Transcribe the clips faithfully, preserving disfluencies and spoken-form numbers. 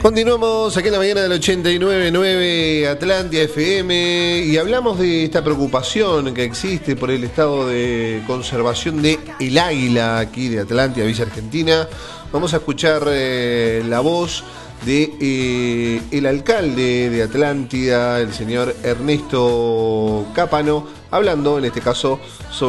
Continuamos aquí en la mañana del ochenta y nueve punto nueve Atlántida F M y hablamos de esta preocupación que existe por el estado de conservación de el águila aquí de Atlántida, Villa Argentina. Vamos a escuchar eh, la voz de eh, el alcalde de Atlántida, el señor Ernesto Cápano, hablando en este caso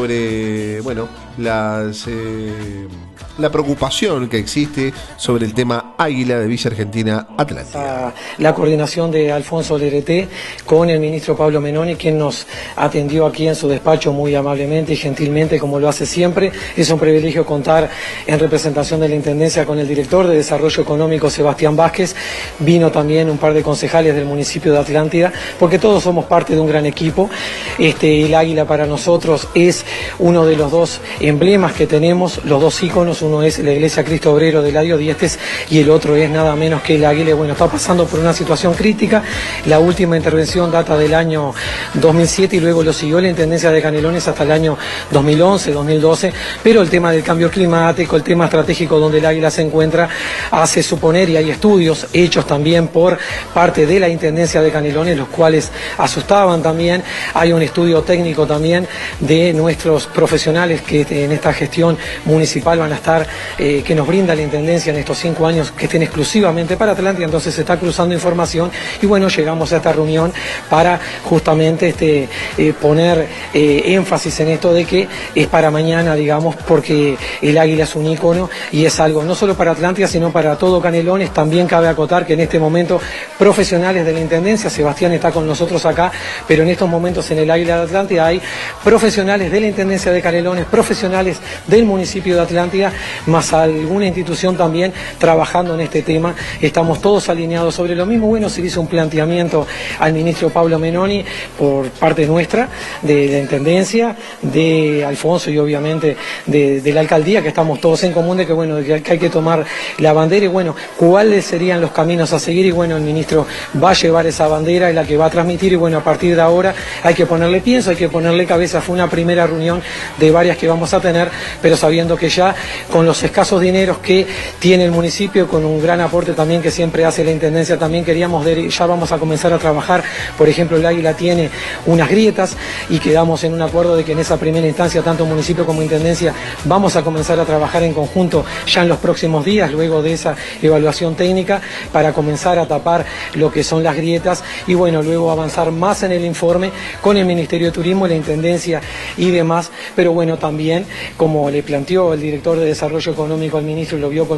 sobre, bueno, las eh, la preocupación que existe sobre el tema águila de Villa Argentina Atlántida. La coordinación de Alfonso Lerete con el ministro Pablo Menoni, quien nos atendió aquí en su despacho muy amablemente y gentilmente, como lo hace siempre. Es un privilegio contar en representación de la Intendencia con el director de Desarrollo Económico, Sebastián Vázquez. Vino también un par de concejales del municipio de Atlántida, porque todos somos parte de un gran equipo. Este, el águila para nosotros es uno de los dos emblemas que tenemos, los dos íconos. Uno es la Iglesia Cristo Obrero de Eladio Diestes y el otro es nada menos que el águila. Bueno, está pasando por una situación crítica. La última intervención data del año dos mil siete y luego lo siguió la Intendencia de Canelones hasta el año dos mil once, dos mil doce, pero el tema del cambio climático, el tema estratégico donde el águila se encuentra, hace suponer, y hay estudios hechos también por parte de la Intendencia de Canelones, los cuales asustaban también. Hay un estudio técnico también de nuestros profesionales que en esta gestión municipal van a estar, eh, que nos brinda la Intendencia en estos cinco años, que estén exclusivamente para Atlántida. Entonces se está cruzando información y bueno, llegamos a esta reunión para justamente este, eh, poner eh, énfasis en esto de que es para mañana, digamos, porque el águila es un ícono y es algo no solo para Atlántida, sino para todo Canelones. También cabe acotar que en este momento profesionales de la Intendencia, Sebastián está con nosotros acá, pero en estos momentos en el águila de Atlántida hay profesionales de la Intendencia de Canelones, profesionales del municipio de Atlántida, más alguna institución también trabajando en este tema. Estamos todos alineados sobre lo mismo. Bueno, se hizo un planteamiento al ministro Pablo Menoni por parte nuestra, de la Intendencia, de Alfonso y obviamente de, de la Alcaldía, que estamos todos en común de que, bueno, de que hay que tomar la bandera y bueno, cuáles serían los caminos a seguir y bueno, el ministro va a llevar esa bandera y la que va a transmitir y bueno, a partir de ahora hay que ponerle pienso, hay que ponerle cabeza. Fue una primera reunión de varias que vamos a tener, pero sabiendo que ya con los escasos dineros que tiene el municipio, con un gran aporte también que siempre hace la Intendencia, también queríamos, de, ya vamos a comenzar a trabajar. Por ejemplo, el águila tiene unas grietas y quedamos en un acuerdo de que en esa primera instancia, tanto municipio como Intendencia, vamos a comenzar a trabajar en conjunto ya en los próximos días, luego de esa evaluación técnica, para comenzar a tapar lo que son las grietas y bueno, luego avanzar más en el informe con el Ministerio de Turismo, la Intendencia y demás. Pero bueno, también, como le planteó el director de Desarrollo Económico al ministro y lo vio con